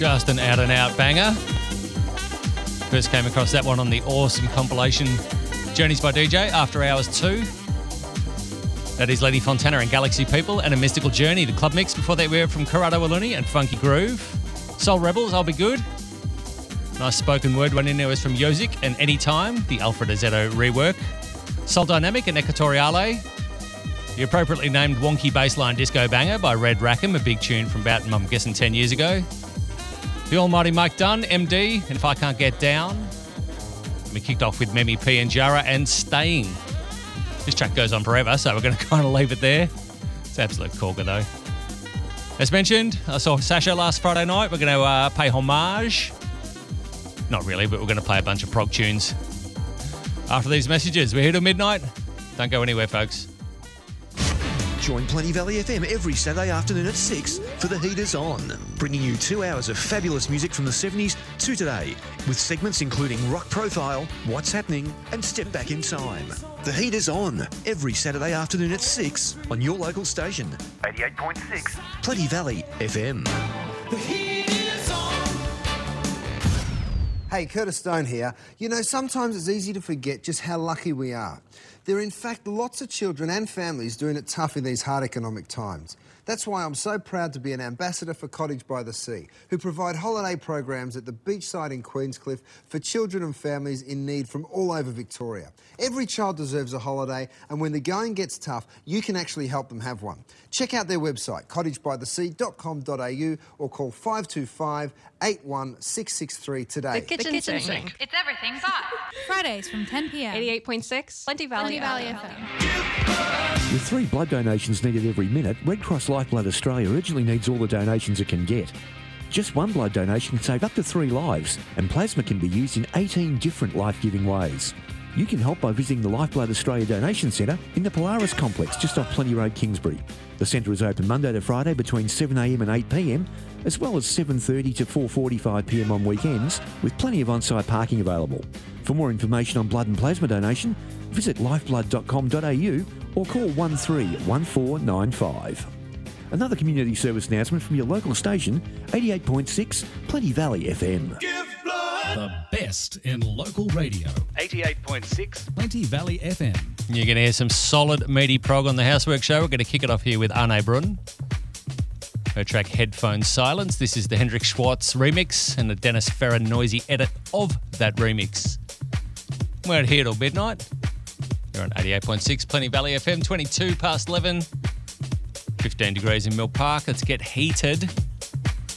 Just an out-and-out banger. First came across that one on the awesome compilation Journeys by DJ, After Hours 2. That is Lenny Fontana and Galaxy People and A Mystical Journey, the club mix. Before that, we heard from Corrado Aluni and Funky Groove. Soul Rebels, I'll Be Good. Nice spoken word one in there was from Yozik and Anytime, the Alfred Azzetto rework. Soul Dynamic and Equatoriale. The appropriately named Wonky Bassline Disco Banger by Red Rackham, a big tune from about, I'm guessing, 10 years ago. The almighty Mike Dunn, MD, and If I Can't Get Down. We kicked off with Memi P and Jara and Staying. This track goes on forever, so we're going to kind of leave it there. It's absolute corker, though. As mentioned, I saw Sasha last Friday night. We're going to pay homage. Not really, but we're going to play a bunch of prog tunes. After these messages, we're here till midnight. Don't go anywhere, folks. Join Plenty Valley FM every Saturday afternoon at 6 for The Heat Is On, bringing you 2 hours of fabulous music from the 70s to today, with segments including Rock Profile, What's Happening, and Step Back in Time. The Heat Is On, every Saturday afternoon at 6 on your local station, 88.6 Plenty Valley FM. The Heat is on. Hey, Curtis Stone here. You know, sometimes it's easy to forget just how lucky we are. There are in fact lots of children and families doing it tough in these hard economic times. That's why I'm so proud to be an ambassador for Cottage by the Sea, who provide holiday programs at the beachside in Queenscliff for children and families in need from all over Victoria. Every child deserves a holiday, and when the going gets tough, you can actually help them have one. Check out their website, cottagebythesea.com.au, or call 525 81663 today. The kitchen sink. It's everything but. Fridays from 10 p.m. 88.6 Plenty Valley FM. With 3 blood donations needed every minute, Red Cross Lifeblood Australia urgently needs all the donations it can get. Just one blood donation can save up to 3 lives, and plasma can be used in 18 different life-giving ways. You can help by visiting the Lifeblood Australia Donation Centre in the Polaris Complex just off Plenty Road, Kingsbury. The centre is open Monday to Friday between 7am and 8pm, as well as 7:30 to 4:45pm on weekends, with plenty of on-site parking available. For more information on blood and plasma donation, visit lifeblood.com.au or call 131495. Another community service announcement from your local station, 88.6 Plenty Valley FM. The best in local radio. 88.6 Plenty Valley FM. You're going to hear some solid, meaty prog on the Housework Show. We're going to kick it off here with Arne Brunn. Her track Headphone Silence. This is the Hendrik Schwartz remix and the Dennis Ferrer noisy edit of that remix. We're here till midnight. You're on 88.6 Plenty Valley FM, 22 past 11. 15 degrees in Mill Park. Let's get heated.